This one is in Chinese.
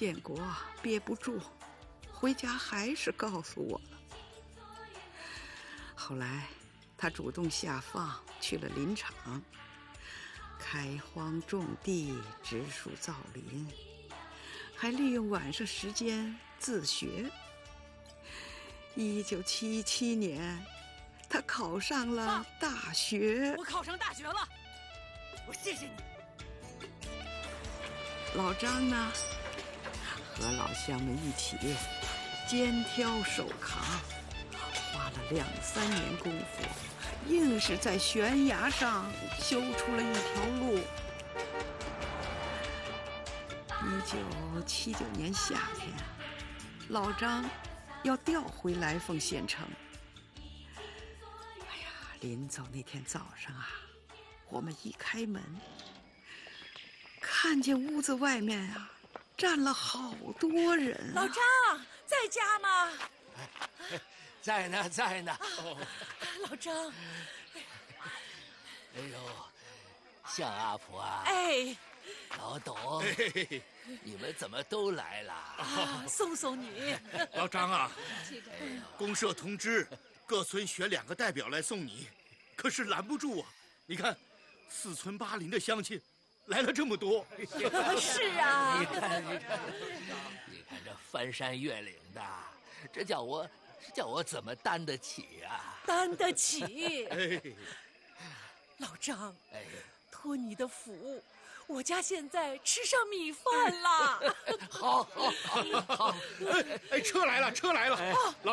建国憋不住，回家还是告诉我了。后来他主动下放去了林场，开荒种地，植树造林，还利用晚上时间自学。1977年，他考上了大学。 我考上大学了，我谢谢你。 老张呢，和老乡们一起肩挑手扛，花了2、3年功夫，硬是在悬崖上修出了一条路。1979年夏天，老张要调回来凤县城。哎呀，临走那天早上啊，我们一开门，看见屋子外面啊站了好多人啊。 老张在家吗？ 在呢，在呢。 老张， 哎呦，向阿婆啊！ 哎， 老董，你们怎么都来了？ 送送你。 老张啊，公社通知各村选2个代表来送你，可是拦不住啊！你看，4村8邻的乡亲来了这么多。 是啊， 你看这翻山越岭的，这叫我怎么担得起啊？ 担得起。 哎， 老张， 哎， 托你的福，我家现在吃上米饭了。 好， 哎，车来了，车来了。老